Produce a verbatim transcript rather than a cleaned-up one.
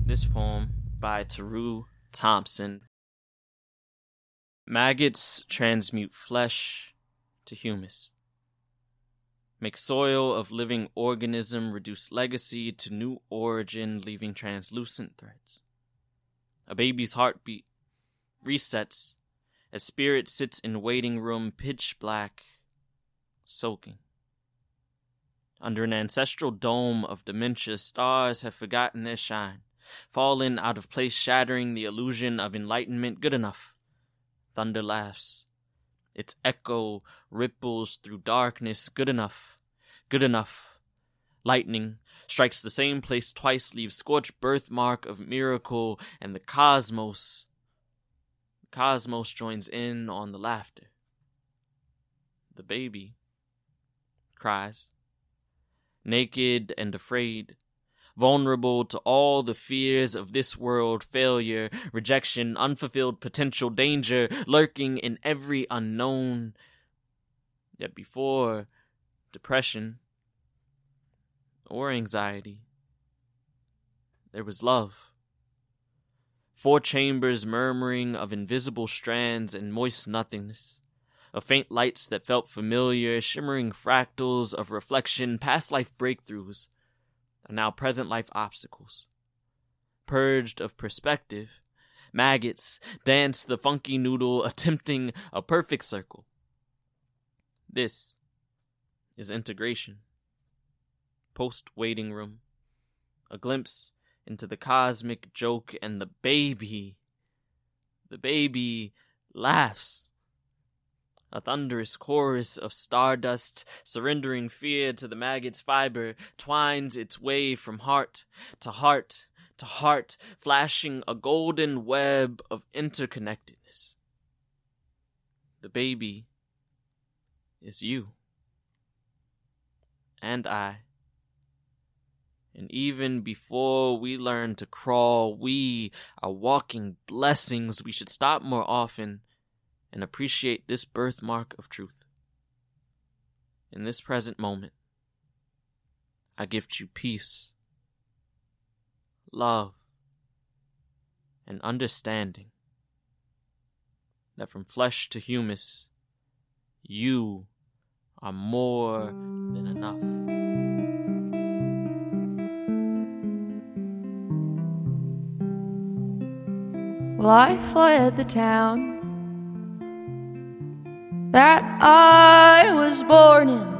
This poem by Taru Thompson. Maggots transmute flesh to humus. Make soil of living organism reduce legacy to new origin, leaving translucent threads. A baby's heartbeat resets as spirit sits in waiting room, pitch black, soaking. Under an ancestral dome of dementia, stars have forgotten their shine, fallen out of place, shattering the illusion of enlightenment. Good enough. Thunder laughs. Its echo ripples through darkness. Good enough. Good enough. Lightning strikes the same place twice, leaves scorched birthmark of miracle, and the cosmos, the cosmos joins in on the laughter. The baby cries, naked and afraid, vulnerable to all the fears of this world, failure, rejection, unfulfilled potential, danger, lurking in every unknown. Yet before depression or anxiety, there was love. Four chambers murmuring of invisible strands and moist nothingness, of faint lights that felt familiar, shimmering fractals of reflection, past life breakthroughs, are now present life obstacles. Purged of perspective, maggots dance the funky noodle, attempting a perfect circle. This is integration. Post-waiting room. A glimpse into the cosmic joke, and the baby, the baby laughs. A thunderous chorus of stardust, surrendering fear to the maggot's fiber, twines its way from heart to heart to heart, flashing a golden web of interconnectedness. The baby is you and I. And even before we learn to crawl, we are walking blessings. We should stop more often and appreciate this birthmark of truth. In this present moment, I gift you peace, love, and understanding that from flesh to humus, you are more than enough. Well, I fled the town that I was born in,